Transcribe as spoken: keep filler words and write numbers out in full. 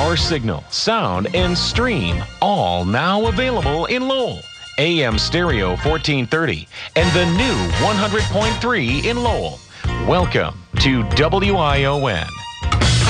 Power signal, sound, and stream all now available in Lowell. A M Stereo fourteen thirty and the new one hundred point three in Lowell. Welcome to W I O N.